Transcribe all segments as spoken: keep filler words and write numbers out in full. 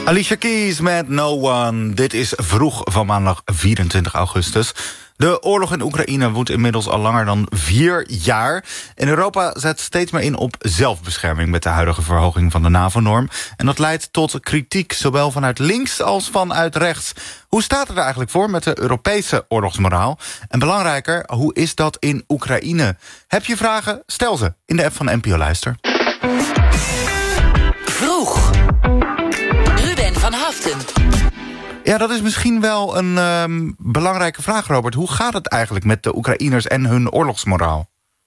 Alicia Keys met No One. Dit is vroeg van maandag vierentwintig augustus. De oorlog in Oekraïne woedt inmiddels al langer dan vier jaar. En Europa zet steeds meer in op zelfbescherming met de huidige verhoging van de NAVO-norm. En dat leidt tot kritiek, zowel vanuit links als vanuit rechts. Hoe staat het er eigenlijk voor met de Europese oorlogsmoraal? En belangrijker, hoe is dat in Oekraïne? Heb je vragen? Stel ze in de app van N P O Luister. Vroeg. Ruben van Haften. Ja, dat is misschien wel een um, belangrijke vraag, Robert. Hoe gaat het eigenlijk met de Oekraïners en hun oorlogsmoraal?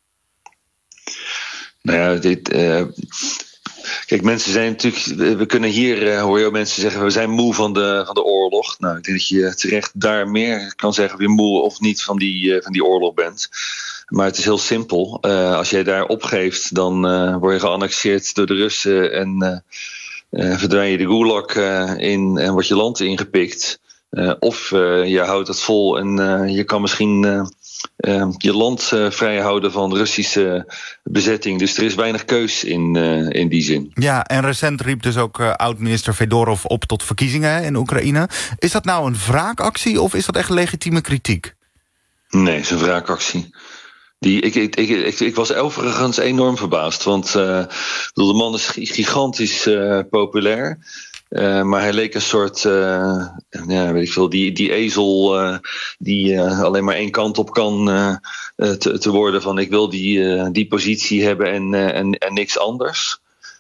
Nou ja, dit... Uh... Kijk, mensen zijn natuurlijk... We kunnen hier, uh, hoor je mensen zeggen... we zijn moe van de, van de oorlog. Nou, ik denk dat je terecht daar meer kan zeggen... of je moe of niet van die, uh, van die oorlog bent. Maar het is heel simpel. Uh, als jij daar opgeeft... dan uh, word je geannexeerd door de Russen... en uh, uh, verdwijn je de gulag uh, in... en wordt je land ingepikt. Uh, of uh, je houdt het vol en uh, je kan misschien... Uh, Uh, je land uh, vrijhouden van Russische bezetting. Dus er is weinig keus in, uh, in die zin. Ja, en recent riep dus ook uh, oud-minister Fedorov op tot verkiezingen in Oekraïne. Is dat nou een wraakactie of is dat echt legitieme kritiek? Nee, het is een wraakactie. Die, ik, ik, ik, ik, ik was overigens enorm verbaasd. Want uh, de man is gigantisch uh, populair. Uh, maar hij leek een soort, uh, ja, weet ik veel, die, die ezel uh, die uh, alleen maar één kant op kan uh, te, te worden van ik wil die, uh, die positie hebben en, uh, en, en niks anders.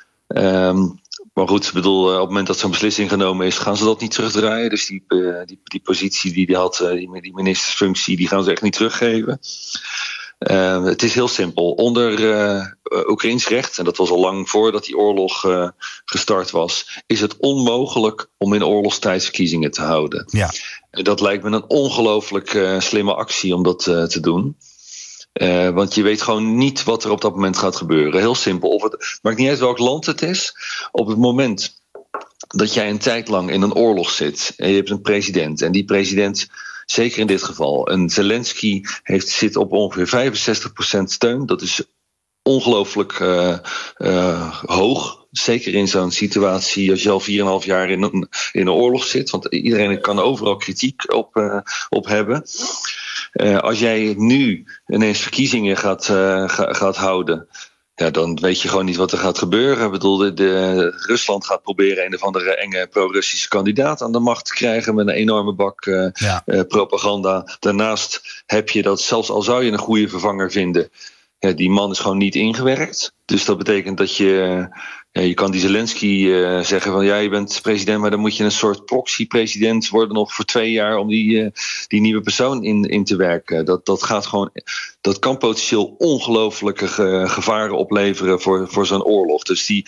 Um, maar goed, ik bedoel, op het moment dat zo'n beslissing genomen is, gaan ze dat niet terugdraaien. Dus die, uh, die, die positie die hij had, uh, die, die ministersfunctie, die gaan ze echt niet teruggeven. Uh, het is heel simpel. Onder uh, Oekraïns recht, en dat was al lang voordat die oorlog uh, gestart was, is het onmogelijk om in oorlogstijd verkiezingen te houden. Ja. En dat lijkt me een ongelooflijk uh, slimme actie om dat uh, te doen. Uh, want je weet gewoon niet wat er op dat moment gaat gebeuren. Heel simpel. Of het maakt niet uit welk land het is. Op het moment dat jij een tijd lang in een oorlog zit en je hebt een president en die president, zeker in dit geval, een Zelensky heeft, zit op ongeveer vijfenzestig procent steun. Dat is ongelooflijk uh, uh, hoog. Zeker in zo'n situatie als je al vier en een half jaar in een, in een oorlog zit. Want iedereen kan overal kritiek op, uh, op hebben. Uh, als jij nu ineens verkiezingen gaat, uh, ga, gaat houden, ja, dan weet je gewoon niet wat er gaat gebeuren. Ik bedoel, de, de, Rusland gaat proberen een of andere enge pro-Russische kandidaat aan de macht te krijgen met een enorme bak uh, ja. uh, propaganda. Daarnaast heb je dat, zelfs al zou je een goede vervanger vinden, ja, die man is gewoon niet ingewerkt. Dus dat betekent dat je... Ja, je kan die Zelensky uh, zeggen van ja, je bent president, maar dan moet je een soort proxy-president worden nog voor twee jaar om die, uh, die nieuwe persoon in, in te werken. Dat, dat gaat gewoon, dat kan potentieel ongelooflijke ge, gevaren opleveren voor, voor zo'n oorlog. Dus die,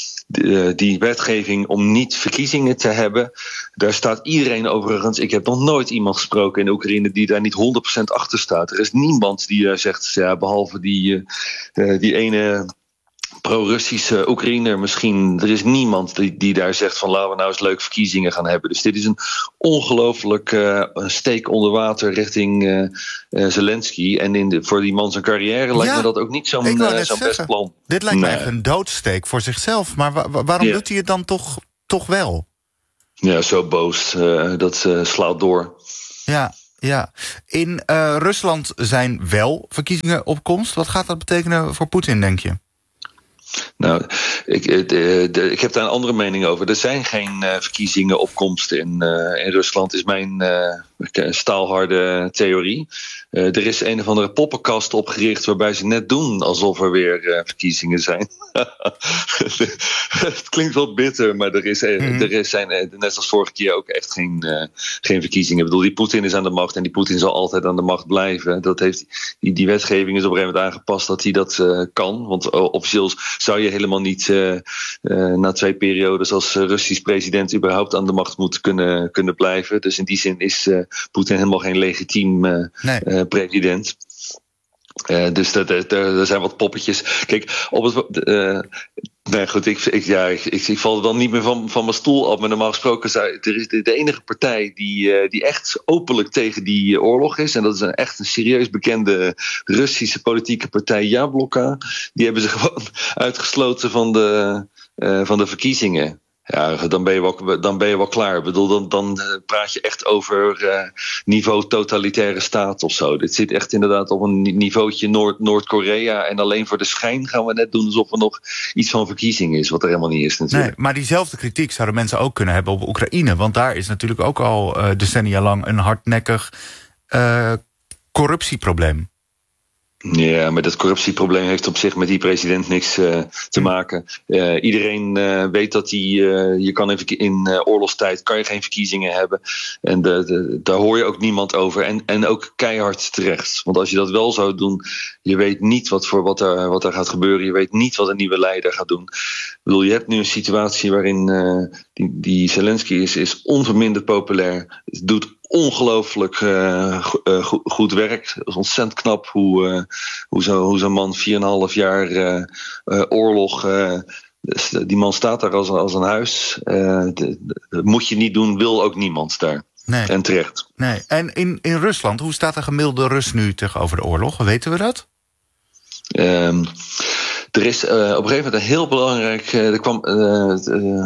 die, die wetgeving om niet verkiezingen te hebben, daar staat iedereen overigens. Ik heb nog nooit iemand gesproken in Oekraïne die daar niet honderd procent achter staat. Er is niemand die daar zegt, ja, behalve die, uh, die ene pro-Russische Oekraïner misschien. Er is niemand die, die daar zegt van laten we nou eens leuke verkiezingen gaan hebben. Dus dit is een ongelooflijk uh, steek onder water richting uh, uh, Zelensky. En in de, voor die man zijn carrière lijkt ja, me dat ook niet zo'n, uh, zo'n best plan. Dit lijkt nee. me echt een doodsteek voor zichzelf. Maar wa- wa- waarom ja. doet hij het dan toch, toch wel? Ja, zo boos. Uh, dat uh, slaat door. Ja. Ja, in uh, Rusland zijn wel verkiezingen op komst. Wat gaat dat betekenen voor Poetin, denk je? Nou, ik, de, de, ik heb daar een andere mening over. Er zijn geen uh, verkiezingen op komst in, uh, in Rusland, is mijn uh, staalharde theorie. Uh, er is een of andere poppenkast opgericht waarbij ze net doen alsof er weer uh, verkiezingen zijn. Het klinkt wel bitter, maar er, is, mm-hmm. er is, zijn net als vorige keer ook echt geen, uh, geen verkiezingen. Ik bedoel, die Poetin is aan de macht en die Poetin zal altijd aan de macht blijven. Dat heeft, die, die wetgeving is op een gegeven moment aangepast dat hij dat uh, kan. Want uh, officieel zou je helemaal niet uh, uh, na twee periodes als uh, Russisch president überhaupt aan de macht moeten kunnen, kunnen blijven. Dus in die zin is uh, Poetin helemaal geen legitiem uh, nee. uh, president. Uh, dus er zijn wat poppetjes. Kijk, op het... Uh, nee, goed, ik, ik, ja, ik, ik, ik val er dan niet meer van, van mijn stoel af. Maar normaal gesproken, er is de, de enige partij die, uh, die echt openlijk tegen die uh, oorlog is. En dat is een echt een serieus bekende Russische politieke partij, Jabloko. Die hebben ze gewoon uitgesloten van de, uh, van de verkiezingen. Ja, dan ben je wel, dan ben je wel klaar. Ik bedoel, dan, dan praat je echt over uh, niveau totalitaire staat of zo. Dit zit echt inderdaad op een niveautje Noord, Noord-Korea. En alleen voor de schijn gaan we net doen alsof er nog iets van verkiezing is, wat er helemaal niet is natuurlijk. Nee, maar diezelfde kritiek zouden mensen ook kunnen hebben op Oekraïne. Want daar is natuurlijk ook al uh, decennia lang een hardnekkig uh, corruptieprobleem. Ja, maar dat corruptieprobleem heeft op zich met die president niks uh, te maken. Uh, iedereen uh, weet dat hij, uh, je kan even in uh, oorlogstijd kan je geen verkiezingen hebben. En de, de, daar hoor je ook niemand over. En, en ook keihard terecht. Want als je dat wel zou doen, je weet niet wat, voor wat, er, wat er gaat gebeuren. Je weet niet wat een nieuwe leider gaat doen. Ik bedoel, je hebt nu een situatie waarin uh, die, die Zelensky is, is onverminderd populair. Het doet ongelooflijk uh, go- uh, go- goed werk. Het is ontzettend knap hoe, uh, hoe, zo, hoe zo'n man vier en een half jaar uh, uh, oorlog. Uh, dus die man staat daar als, als een huis. Uh, de, de, dat moet je niet doen, wil ook niemand daar. Nee. En terecht. Nee. En in, in Rusland, hoe staat de gemiddelde Rus nu tegenover de oorlog? Weten we dat? Um, Er is uh, op een gegeven moment een heel belangrijk. Uh, er kwam uh, uh,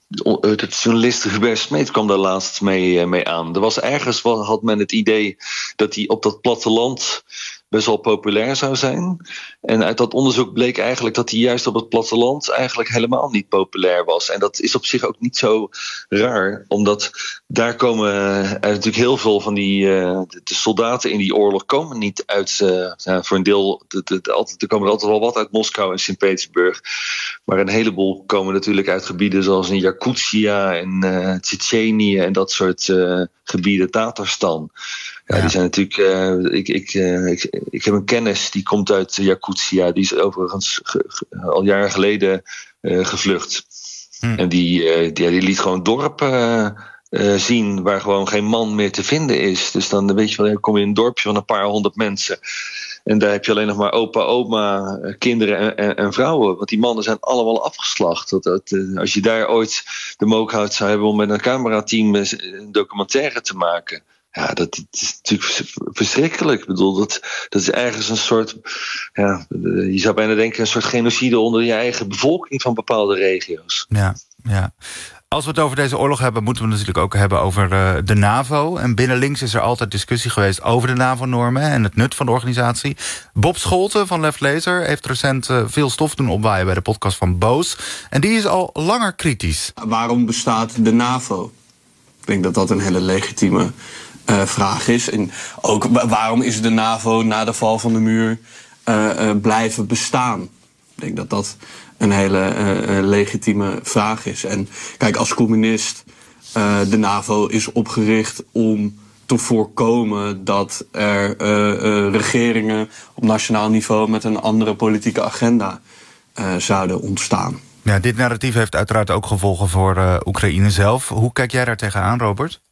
de journalist Hubert Smeet kwam daar laatst mee, uh, mee aan. Er was ergens wat, had men het idee dat hij op dat platteland best wel populair zou zijn. En uit dat onderzoek bleek eigenlijk dat hij juist op het platteland eigenlijk helemaal niet populair was. En dat is op zich ook niet zo raar, omdat daar komen er natuurlijk heel veel van die uh, de, de soldaten in die oorlog komen niet uit, uh, ja, voor een deel, de, de, de, altijd, er komen er altijd wel wat uit Moskou en Sint-Petersburg. Maar een heleboel komen natuurlijk uit gebieden zoals in Jakutsia en uh, Tsjetsjenië en dat soort uh, gebieden, Tatarstan. Ja, ja, die zijn natuurlijk. Uh, ik, ik, uh, ik, ik heb een kennis die komt uit Jakutsia. Die is overigens ge, ge, al jaren geleden uh, gevlucht. Hm. En die, uh, die, die liet gewoon een dorp uh, uh, zien waar gewoon geen man meer te vinden is. Dus dan weet je wel, dan kom je in een dorpje van een paar honderd mensen. En daar heb je alleen nog maar opa, oma, kinderen en, en, en vrouwen. Want die mannen zijn allemaal afgeslacht. Dat, dat, uh, als je daar ooit de mookhout zou hebben om met een camerateam een documentaire te maken. Ja, dat, dat is natuurlijk verschrikkelijk. Ik bedoel, dat, dat is ergens een soort. Ja, je zou bijna denken, een soort genocide onder je eigen bevolking van bepaalde regio's. Ja, ja. Als we het over deze oorlog hebben, moeten we het natuurlijk ook hebben over uh, de NAVO. En binnen links is er altijd discussie geweest over de NAVO-normen en het nut van de organisatie. Bob Scholten van Left Laser heeft recent uh, veel stof doen opwaaien bij de podcast van Boos. En die is al langer kritisch. Waarom bestaat de NAVO? Ik denk dat dat een hele legitieme Uh, vraag is. En ook waarom is de NAVO na de val van de muur uh, uh, blijven bestaan? Ik denk dat dat een hele uh, legitieme vraag is. En kijk, als communist, uh, de NAVO is opgericht om te voorkomen dat er uh, uh, regeringen op nationaal niveau met een andere politieke agenda uh, zouden ontstaan. Ja, dit narratief heeft uiteraard ook gevolgen voor uh, Oekraïne zelf. Hoe kijk jij daar tegenaan, Robert?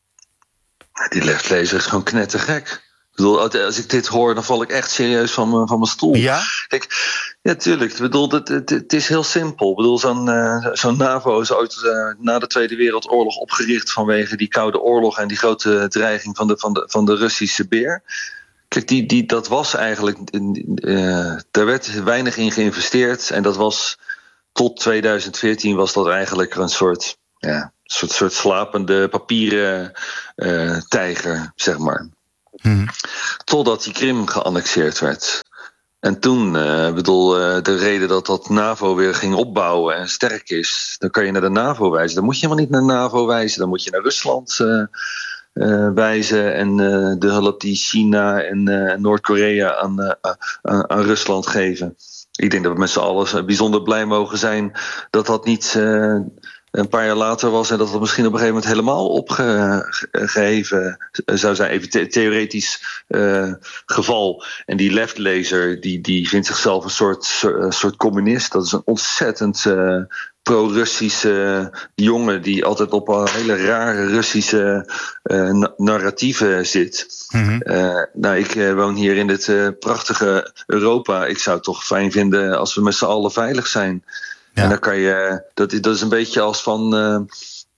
Die Left Laser is gewoon knettergek. Ik bedoel, als ik dit hoor, dan val ik echt serieus van mijn, van mijn stoel. Ja? Kijk, ja, tuurlijk. Ik bedoel, het, het, het is heel simpel. Ik bedoel, zo'n, uh, zo'n NAVO is ooit uh, na de Tweede Wereldoorlog opgericht vanwege die Koude Oorlog en die grote dreiging van de, van de, van de Russische beer. Kijk, die, die, dat was eigenlijk. Uh, daar werd weinig in geïnvesteerd. En dat was tot tweeduizend veertien was dat eigenlijk een soort. Ja, een soort, soort slapende papieren uh, tijger, zeg maar. Hmm. Totdat die Krim geannexeerd werd. En toen, uh, bedoel, uh, de reden dat dat NAVO weer ging opbouwen en sterk is, dan kan je naar de NAVO wijzen. Dan moet je helemaal niet naar de NAVO wijzen, dan moet je naar Rusland uh, uh, wijzen en uh, de hulp die China en uh, Noord-Korea aan, uh, aan, aan Rusland geven. Ik denk dat we met z'n allen bijzonder blij mogen zijn dat dat niet uh, een paar jaar later was en dat het misschien op een gegeven moment helemaal opgeheven zou zijn. Even the- theoretisch uh, geval. En die Left Laser, die, die vindt zichzelf een soort, uh, soort communist. Dat is een ontzettend uh, pro-Russische jongen die altijd op een hele rare Russische uh, na- narratieven zit. Mm-hmm. Uh, nou, ik uh, woon hier in dit uh, prachtige Europa. Ik zou het toch fijn vinden als we met z'n allen veilig zijn. Ja. En dan kan je, dat, dat is een beetje als van, uh,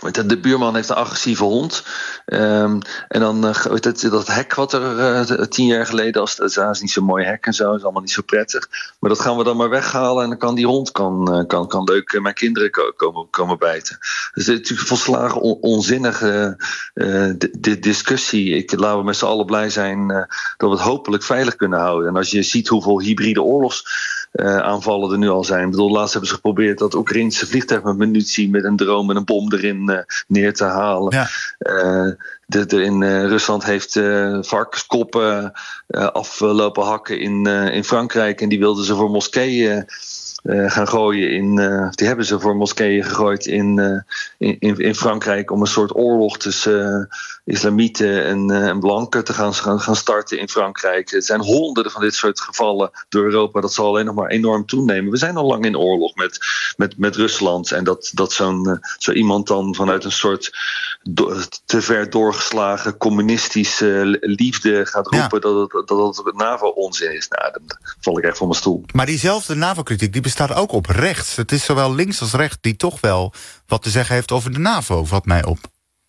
De, de buurman heeft een agressieve hond. Um, en dan uh, dat, dat hek wat er uh, tien jaar geleden was, dat is niet zo'n mooi hek en zo, dat is allemaal niet zo prettig. Maar dat gaan we dan maar weghalen en dan kan die hond kan, uh, kan, kan leuk uh, mijn kinderen ko- komen, komen bijten. Dus dit is natuurlijk een volslagen on, onzinnige uh, d- d- discussie. Ik, laten we met z'n allen blij zijn uh, dat we het hopelijk veilig kunnen houden. En als je ziet hoeveel hybride oorlogsaanvallen uh, er nu al zijn. Ik bedoel, laatst hebben ze geprobeerd dat Oekraïnse vliegtuig met munitie met een drone met een bom erin uh, neer te halen. Ja. Uh, de, de, in uh, Rusland heeft uh, varkenskoppen uh, aflopen hakken in, uh, in Frankrijk. En die wilden ze voor moskeeën uh, gaan gooien. In, uh, die hebben ze voor moskeeën gegooid in, uh, in, in Frankrijk. Om een soort oorlog tussen uh, islamieten en, uh, en blanken te gaan, gaan, gaan starten in Frankrijk. Er zijn honderden van dit soort gevallen door Europa. Dat zal alleen nog maar enorm toenemen. We zijn al lang in oorlog met, met, met Rusland. En dat, dat zo'n, uh, zo iemand dan vanuit een soort do- te ver doorgeslagen communistische liefde gaat roepen, ja, dat het, dat het NAVO-onzin is. Nou, dan val ik echt van mijn stoel. Maar diezelfde NAVO-kritiek die bestaat ook op rechts. Het is zowel links als rechts die toch wel wat te zeggen heeft over de NAVO, valt mij op.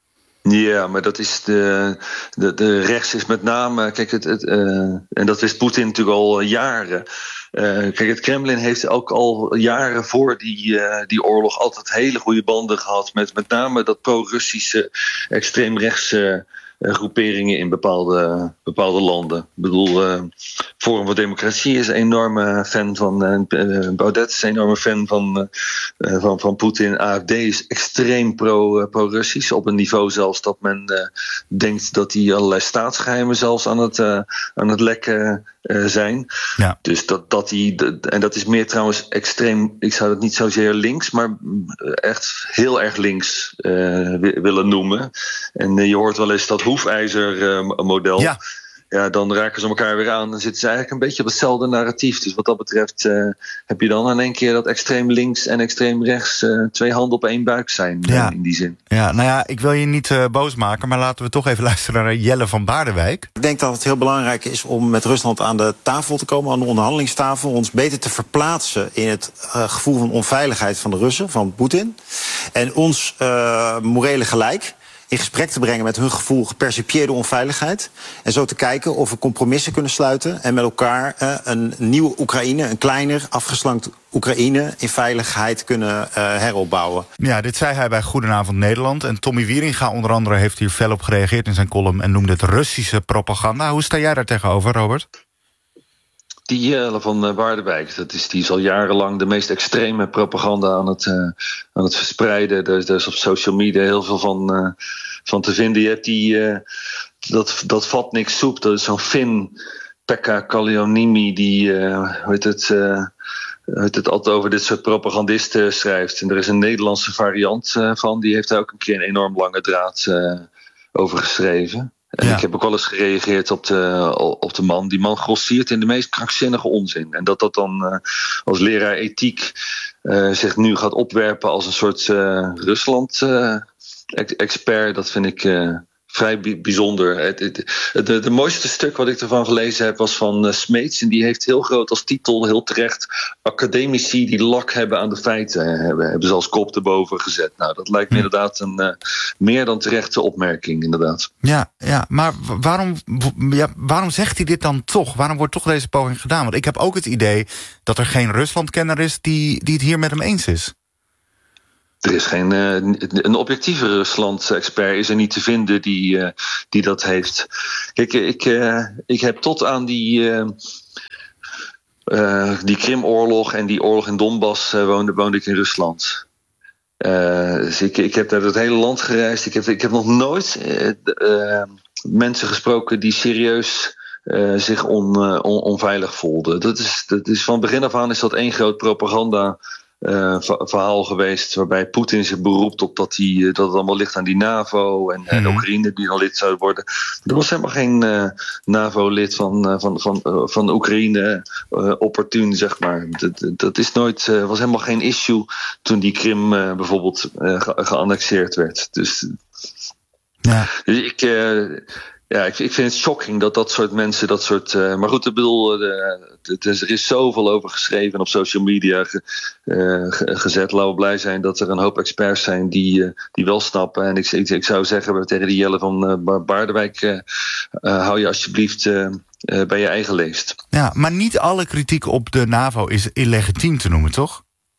Ja, maar dat is de, de, de rechts is met name, kijk, het, het, uh, en dat wist Poetin natuurlijk al jaren. Uh, kijk, het Kremlin heeft ook al jaren voor die, uh, die oorlog altijd hele goede banden gehad met met name dat pro-Russische extreemrechtse uh, groeperingen in bepaalde, bepaalde landen. Ik bedoel, uh, Forum voor Democratie is een enorme fan van, uh, Baudet is een enorme fan van, uh, van, van Poetin. A F D is extreem pro, uh, pro-Russisch, op een niveau zelfs dat men uh, denkt dat die allerlei staatsgeheimen zelfs aan het, uh, aan het lekken uh, zijn. Ja. Dus dat, dat die, de, en dat is meer trouwens extreem, ik zou het niet zozeer links, maar echt heel erg links uh, willen noemen. En uh, je hoort wel eens dat hoefijzer-model. Uh, ja. Ja, dan raken ze elkaar weer aan. Dan zitten ze eigenlijk een beetje op hetzelfde narratief. Dus wat dat betreft uh, heb je dan in één keer dat extreem links en extreem rechts uh, twee handen op één buik zijn. Ja. Uh, in die zin. Ja, nou ja, ik wil je niet uh, boos maken, maar laten we toch even luisteren naar Jelle van Baardenwijk. Ik denk dat het heel belangrijk is om met Rusland aan de tafel te komen, aan de onderhandelingstafel, ons beter te verplaatsen in het uh, gevoel van onveiligheid van de Russen, van Poetin. En ons uh, morele gelijk in gesprek te brengen met hun gevoel gepercipieerde onveiligheid. En zo te kijken of we compromissen kunnen sluiten en met elkaar uh, een nieuwe Oekraïne, een kleiner, afgeslankt Oekraïne in veiligheid kunnen uh, heropbouwen. Ja, dit zei hij bij Goedenavond Nederland. En Tommy Wieringa onder andere heeft hier fel op gereageerd in zijn column en noemde het Russische propaganda. Hoe sta jij daar tegenover, Robert? Die Jelle van Baardenwijk, dat is, die is al jarenlang de meest extreme propaganda aan het, uh, aan het verspreiden. Er is, er is op social media heel veel van, uh, van te vinden. Je hebt die, uh, dat, dat vat niks soep, dat is zo'n Fin, Pekka Kallioniemi, die, uh, hoe heet het, uh, het, het altijd over dit soort propagandisten schrijft. En er is een Nederlandse variant uh, van, die heeft daar ook een keer een enorm lange draad uh, over geschreven. En ja. Ik heb ook wel eens gereageerd op de, op de man. Die man grossiert in de meest krankzinnige onzin. En dat dat dan uh, als leraar ethiek uh, zich nu gaat opwerpen als een soort uh, Rusland-expert, uh, dat vind ik uh, vrij b- bijzonder. Het, het, de, de mooiste stuk wat ik ervan gelezen heb was van uh, Smeets. En die heeft heel groot als titel, heel terecht, academici die lak hebben aan de feiten hebben, hebben ze als kop erboven gezet. Nou, dat lijkt me inderdaad een uh, meer dan terechte opmerking, inderdaad. Ja, ja, maar waarom, ja, waarom zegt hij dit dan toch? Waarom wordt toch deze poging gedaan? Want ik heb ook het idee dat er geen Ruslandkenner is die, die het hier met hem eens is. Er is geen uh, een objectieve Rusland-expert is er niet te vinden die, uh, die dat heeft. Kijk, ik, uh, ik heb tot aan die, uh, uh, die Krimoorlog en die oorlog in Donbass uh, woonde, woonde ik in Rusland. Uh, dus ik, ik heb naar het hele land gereisd. Ik heb, ik heb nog nooit uh, uh, mensen gesproken die serieus uh, zich on, uh, on, onveilig voelden. Dat is, dat is van begin af aan is dat één groot propaganda Uh, verhaal geweest waarbij Poetin zich beroept op dat, die, dat het allemaal ligt aan die NAVO en, mm-hmm. en Oekraïne die dan lid zou worden. Er was helemaal geen uh, NAVO-lid van, uh, van, van, uh, van Oekraïne uh, opportun, zeg maar. Dat, dat is nooit, uh, was helemaal geen issue toen die Krim uh, bijvoorbeeld uh, ge- geannexeerd werd. Dus, ja. dus ik... Uh, Ja, ik, ik vind het shocking dat dat soort mensen, dat soort... Uh, maar goed, ik bedoel, uh, het is, er is zoveel over geschreven en op social media ge, uh, ge, gezet. Laten we blij zijn dat er een hoop experts zijn die, uh, die wel snappen. En ik, ik, ik zou zeggen tegen die Jelle van uh, Baardewijk, uh, uh, hou je alsjeblieft uh, uh, bij je eigen leest. Ja, maar niet alle kritiek op de NAVO is illegitiem te noemen, toch?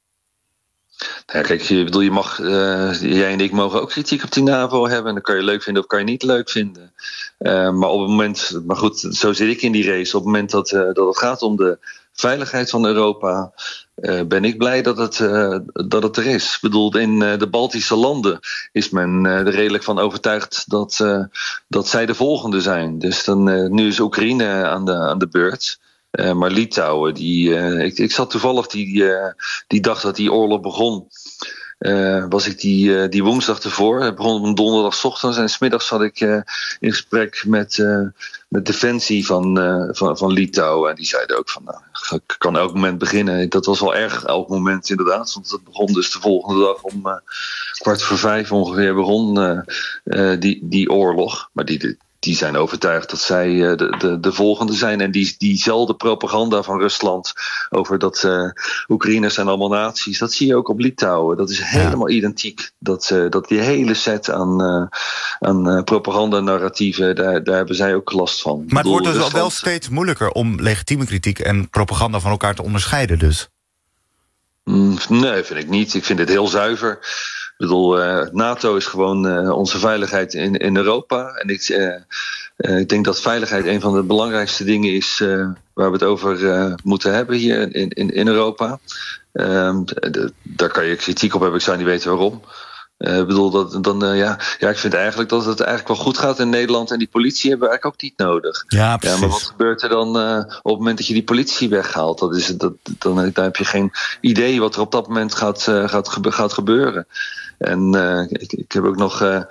Ja, kijk, je, bedoel, je mag, uh, jij en ik mogen ook kritiek op die NAVO hebben. En dat kan je leuk vinden of kan je niet leuk vinden. Uh, maar op het moment, maar goed, zo zit ik in die race. Op het moment dat, uh, dat het gaat om de veiligheid van Europa, uh, ben ik blij dat het, uh, dat het er is. Ik bedoel, in uh, de Baltische landen is men uh, er redelijk van overtuigd dat, uh, dat zij de volgende zijn. Dus dan, uh, nu is Oekraïne aan de, aan de beurt. Uh, maar Litouwen, die, uh, ik, ik zat toevallig die, uh, die dag dat die oorlog begon. Uh, was ik die, uh, die woensdag ervoor. Het begon op een donderdagochtend en 's middags zat ik uh, in gesprek met, uh, met Defensie van, uh, van, van Litouwen. En die zeiden ook van, nou, ik kan elk moment beginnen. Dat was wel erg elk moment inderdaad. Want het begon dus de volgende dag om uh, kwart voor vijf ongeveer begon uh, uh, die, die oorlog. Maar die... Die zijn overtuigd dat zij uh, de, de, de volgende zijn. En die, diezelfde propaganda van Rusland over dat uh, Oekraïners zijn allemaal nazi's, dat zie je ook op Litouwen. Dat is helemaal ja. identiek. Dat, uh, dat die hele set aan, uh, aan uh, propagandanarratieven, daar, daar hebben zij ook last van. Maar het wordt dus Rusland... wel steeds moeilijker om legitieme kritiek en propaganda van elkaar te onderscheiden dus? Mm, nee, vind ik niet. Ik vind het heel zuiver. Ik bedoel, uh, NATO is gewoon uh, onze veiligheid in, in Europa. En ik, uh, uh, ik denk dat veiligheid een van de belangrijkste dingen is uh, waar we het over uh, moeten hebben hier in, in, in Europa. Uh, de, daar kan je kritiek op hebben, ik zou niet weten waarom. Uh, ik bedoel, dat, dan, uh, ja, ja, ik vind eigenlijk dat het eigenlijk wel goed gaat in Nederland. En die politie hebben we eigenlijk ook niet nodig. Ja, precies. Ja, maar wat gebeurt er dan uh, op het moment dat je die politie weghaalt? Dat is, dat, dan, dan heb je geen idee wat er op dat moment gaat, uh, gaat, gebe- gaat gebeuren. En uh, ik, ik heb ook nog uh,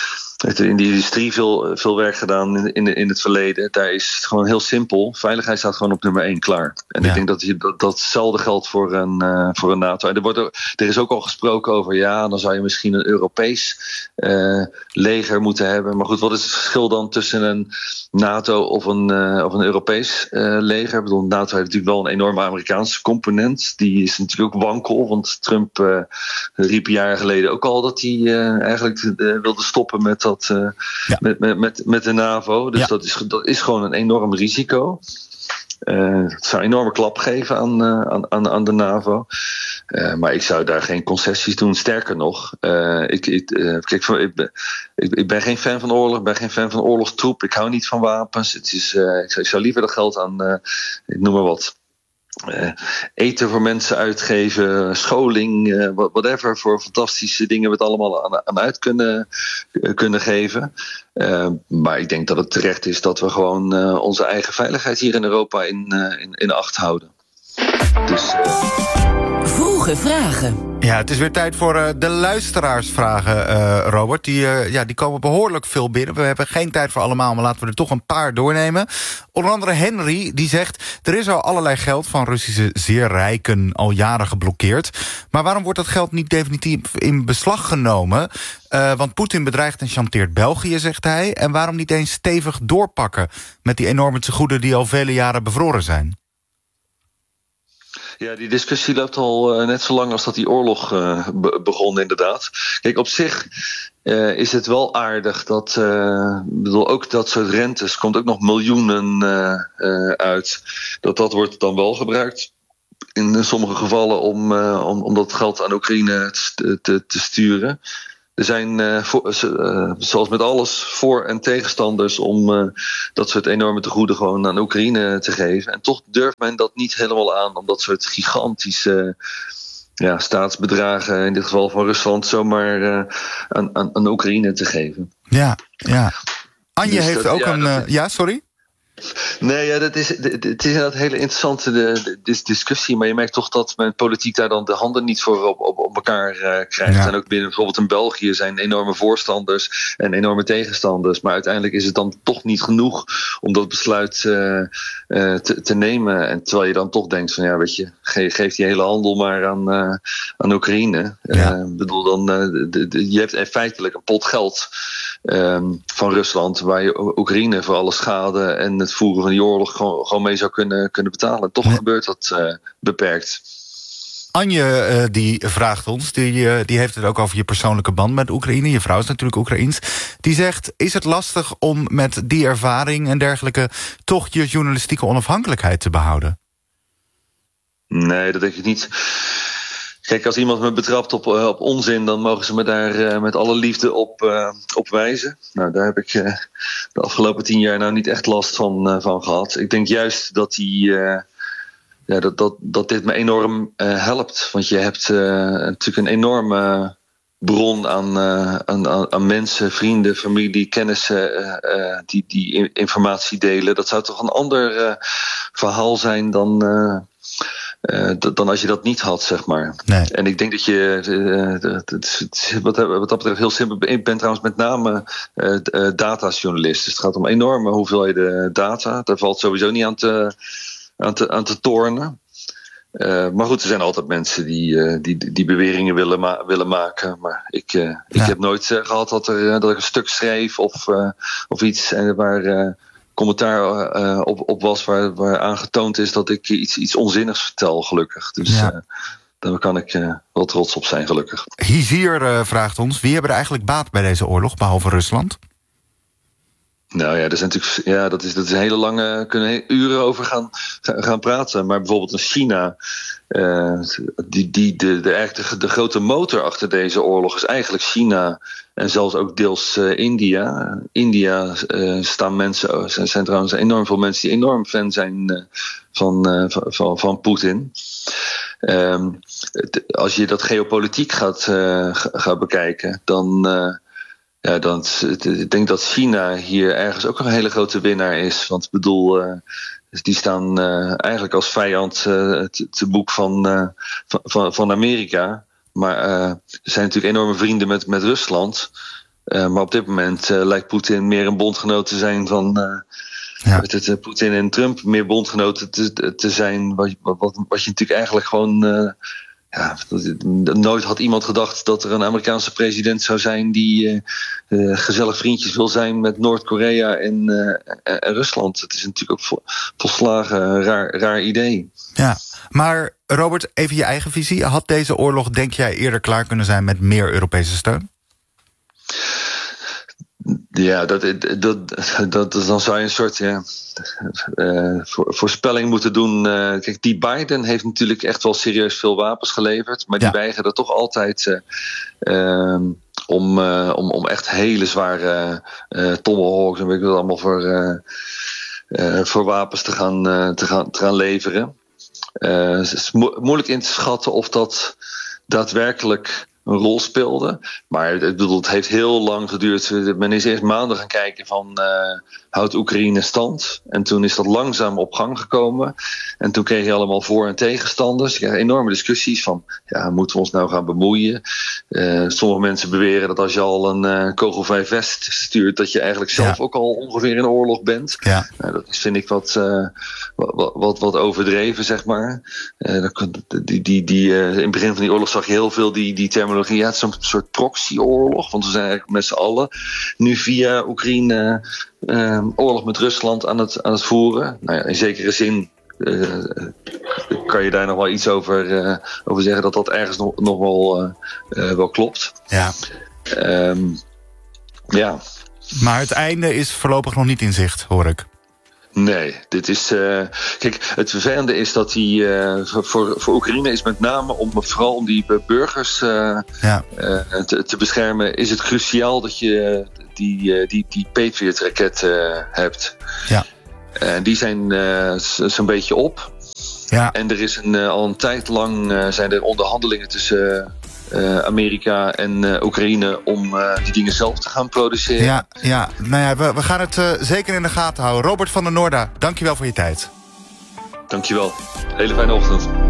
in de industrie veel, veel werk gedaan in, in, in het verleden. Daar is het gewoon heel simpel. Veiligheid staat gewoon op nummer één klaar. En ja. ik denk dat je, dat, datzelfde geldt voor een, uh, voor een NATO. En er, wordt er, er is ook al gesproken over, ja, dan zou je misschien een Europees uh, leger moeten hebben. Maar goed, wat is het verschil dan tussen een NATO of een, uh, of een Europees uh, leger? Ik bedoel, NATO heeft natuurlijk wel een enorme Amerikaanse component. Die is natuurlijk ook wankel, want Trump uh, riep jaren geleden ook al dat hij uh, eigenlijk uh, wilde stoppen met dat. Uh, ja. met, met, met, met de NAVO. Dus ja. dat, is, dat is gewoon een enorm risico. Uh, het zou een enorme klap geven aan, uh, aan, aan, aan de NAVO. Uh, maar ik zou daar geen concessies doen. Sterker nog, uh, ik, ik, uh, kijk, ik, ben, ik, ik ben geen fan van oorlog. Ik ben geen fan van oorlogstroep. Ik hou niet van wapens. Het is, uh, ik, zou, ik zou liever dat geld aan, uh, ik noem maar wat, Uh, eten voor mensen uitgeven, scholing, uh, whatever, voor fantastische dingen we het allemaal aan, aan uit kunnen, uh, kunnen geven. Uh, maar ik denk dat het terecht is dat we gewoon uh, onze eigen veiligheid hier in Europa in, uh, in, in acht houden. Dus, uh... Vroege vragen. Ja, het is weer tijd voor uh, de luisteraarsvragen, uh, Robert. Die, uh, ja, die komen behoorlijk veel binnen. We hebben geen tijd voor allemaal, maar laten we er toch een paar doornemen. Onder andere Henry, die zegt, er is al allerlei geld van Russische zeer rijken al jaren geblokkeerd. Maar waarom wordt dat geld niet definitief in beslag genomen? Uh, want Poetin bedreigt en chanteert België, zegt hij. En waarom niet eens stevig doorpakken met die enorme tegoeden die al vele jaren bevroren zijn? Ja, die discussie loopt al uh, net zo lang als dat die oorlog uh, be- begon, inderdaad. Kijk, op zich uh, is het wel aardig dat, uh, bedoel, ook dat soort rentes, komt ook nog miljoenen uh, uh, uit. Dat dat wordt dan wel gebruikt in sommige gevallen om, uh, om, om dat geld aan Oekraïne te, te, te sturen. Er zijn, uh, voor, uh, zoals met alles, voor- en tegenstanders om uh, dat soort enorme tegoeden gewoon aan Oekraïne te geven. En toch durft men dat niet helemaal aan om dat soort gigantische uh, ja, staatsbedragen, in dit geval van Rusland, zomaar uh, aan, aan, aan Oekraïne te geven. Ja, ja. Anje dus heeft dat, ook ja, een... dat, Uh, ja, sorry? Nee, ja, dat is, het is inderdaad een hele interessante de, de discussie. Maar je merkt toch dat men politiek daar dan de handen niet voor op, op, op elkaar uh, krijgt. Ja. En ook binnen bijvoorbeeld in België zijn enorme voorstanders en enorme tegenstanders. Maar uiteindelijk is het dan toch niet genoeg om dat besluit uh, uh, te, te nemen. En terwijl je dan toch denkt van ja, weet je, ge, geef die hele handel maar aan, uh, aan Oekraïne. Ik ja. uh, bedoel dan, uh, de, de, je hebt feitelijk een pot geld um, van Rusland, waar je Oekraïne voor alle schade en het voeren van die oorlog gewoon, gewoon mee zou kunnen, kunnen betalen. Toch nee. gebeurt dat uh, beperkt. Anje uh, die vraagt ons, die, uh, die heeft het ook over je persoonlijke band met Oekraïne. Je vrouw is natuurlijk Oekraïens. Die zegt, is het lastig om met die ervaring en dergelijke toch je journalistieke onafhankelijkheid te behouden? Nee, dat denk ik niet. Kijk, als iemand me betrapt op, uh, op onzin, dan mogen ze me daar uh, met alle liefde op, uh, op wijzen. Nou, daar heb ik uh, de afgelopen tien jaar nou niet echt last van, uh, van gehad. Ik denk juist dat die... Uh, Ja, dat, dat, dat dit me enorm uh, helpt. Want je hebt uh, natuurlijk een enorme bron aan, uh, aan, aan mensen, vrienden, familie, kennissen uh, uh, die, die informatie delen. Dat zou toch een ander uh, verhaal zijn dan, uh, uh, dan als je dat niet had, zeg maar. Nee. En ik denk dat je, uh, het, het, wat, wat dat betreft heel simpel, ik ben trouwens met name uh, datajournalist. Dus het gaat om enorme hoeveelheden data. Daar valt sowieso niet aan te... Aan te, aan te tornen. Uh, maar goed, er zijn altijd mensen die, uh, die, die beweringen willen, ma- willen maken. Maar ik, uh, ja. ik heb nooit uh, gehad dat, er, uh, dat ik een stuk schreef of, uh, of iets en waar uh, commentaar uh, op, op was waar, waar aangetoond is dat ik iets, iets onzinnigs vertel, gelukkig. Dus ja. uh, daar kan ik uh, wel trots op zijn, gelukkig. Hizier uh, vraagt ons, wie hebben er eigenlijk baat bij deze oorlog, behalve Rusland? Nou ja, dat is natuurlijk, ja, dat is, dat is een hele lange, kunnen we uren over gaan, gaan praten. Maar bijvoorbeeld in China, uh, die, die, de, de, eigenlijk de, de grote motor achter deze oorlog is eigenlijk China en zelfs ook deels uh, India. India uh, staan mensen, zijn, zijn trouwens enorm veel mensen die enorm fan zijn uh, van, uh, van, van, van Poetin. Um, als je dat geopolitiek gaat, uh, gaat bekijken, dan... Uh, Ja, dan, ik denk dat China hier ergens ook een hele grote winnaar is. Want ik bedoel, uh, die staan uh, eigenlijk als vijand uh, te, te boek van, uh, van, van Amerika. Maar uh, ze zijn natuurlijk enorme vrienden met, met Rusland. Uh, maar op dit moment uh, lijkt Poetin meer een bondgenoot te zijn van... Uh, ja. het, uh, Poetin en Trump meer bondgenoten te, te zijn. Wat, wat, wat je natuurlijk eigenlijk gewoon... Uh, Ja, nooit had iemand gedacht dat er een Amerikaanse president zou zijn die uh, uh, gezellig vriendjes wil zijn met Noord-Korea en, uh, en, en Rusland. Het is natuurlijk ook vo- volslagen een raar, raar idee. Ja, maar Robert, even je eigen visie. Had deze oorlog, denk jij, eerder klaar kunnen zijn met meer Europese steun? Ja, dat, dat, dat, dan zou je een soort ja, uh, voorspelling moeten doen. Uh, kijk, die Biden heeft natuurlijk echt wel serieus veel wapens geleverd. Maar die ja. weigeren toch altijd uh, uh, om, uh, om, om echt hele zware uh, tomahawks en weet ik wat allemaal voor, uh, uh, voor wapens te gaan, uh, te gaan, te gaan leveren. Uh, het is mo- moeilijk in te schatten of dat daadwerkelijk een rol speelde. Maar ik bedoel, het heeft heel lang geduurd. Men is eerst maanden gaan kijken van uh, houdt Oekraïne stand? En toen is dat langzaam op gang gekomen. En toen kreeg je allemaal voor- en tegenstanders. Je kreeg enorme discussies van, ja, moeten we ons nou gaan bemoeien? Uh, sommige mensen beweren dat als je al een uh, kogelvrij vest stuurt, dat je eigenlijk zelf ja. ook al ongeveer in oorlog bent. Ja. Uh, dat vind ik wat, uh, wat, wat, wat overdreven, zeg maar. Uh, die, die, die, uh, in het begin van die oorlog zag je heel veel die, die termen. Ja, het is een soort proxyoorlog, want we zijn eigenlijk met z'n allen nu via Oekraïne uh, oorlog met Rusland aan het, aan het voeren. Nou ja, in zekere zin uh, kan je daar nog wel iets over, uh, over zeggen dat dat ergens nog, nog wel, uh, uh, wel klopt. Ja. Um, ja. Maar het einde is voorlopig nog niet in zicht, hoor ik. Nee, dit is... Uh, kijk, het vervelende is dat die... Uh, voor, voor Oekraïne is met name om vooral om die burgers uh, ja. uh, te, te beschermen, is het cruciaal dat je die, uh, die, die Patriot-raketten uh, hebt. Ja. En uh, die zijn uh, zo'n beetje op. Ja. En er is een, uh, al een tijd lang uh, zijn er onderhandelingen tussen... Uh, Uh, Amerika en uh, Oekraïne om uh, die dingen zelf te gaan produceren. Ja, ja. Nou ja, we, we gaan het uh, zeker in de gaten houden. Robert van der Noorda, dankjewel voor je tijd. Dankjewel. Hele fijne ochtend.